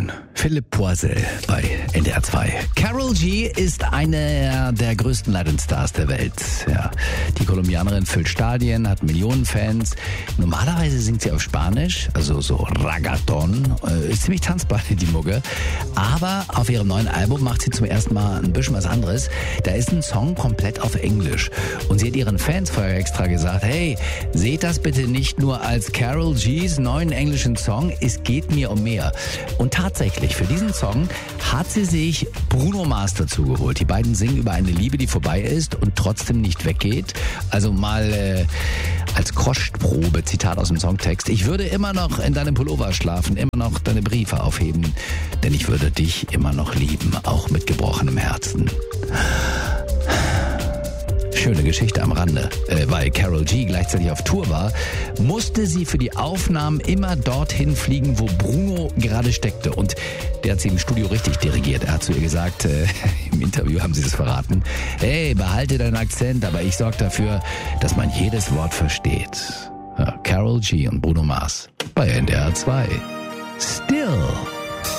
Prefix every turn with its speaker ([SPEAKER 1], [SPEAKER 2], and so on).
[SPEAKER 1] Afternoon. Philipp Poisel bei NDR 2. Karol G ist eine der größten Latin-Stars der Welt. Ja, die Kolumbianerin füllt Stadien, hat Millionen Fans. Normalerweise singt sie auf Spanisch, also so Raggaeton. Ist ziemlich tanzbar, die Mucke. Aber auf ihrem neuen Album macht sie zum ersten Mal ein bisschen was anderes. Da ist ein Song komplett auf Englisch. Und sie hat ihren Fans vorher extra gesagt, hey, seht das bitte nicht nur als Karol G's neuen englischen Song, es geht mir um mehr. Und tatsächlich, für diesen Song hat sie sich Bruno Mars dazu geholt. Die beiden singen über eine Liebe, die vorbei ist und trotzdem nicht weggeht. Also mal als Kostprobe, Zitat aus dem Songtext. Ich würde immer noch in deinem Pullover schlafen, immer noch deine Briefe aufheben, denn ich würde dich immer noch lieben, auch mit gebrochenem Herzen. Schöne Geschichte am Rande. Weil Karol G gleichzeitig auf Tour war, musste sie für die Aufnahmen immer dorthin fliegen, wo Bruno gerade steckte. Und der hat sie im Studio richtig dirigiert. Er hat zu ihr gesagt, im Interview haben sie das verraten, hey, behalte deinen Akzent, aber ich sorge dafür, dass man jedes Wort versteht. Ja, Karol G und Bruno Mars bei NDR 2. Still.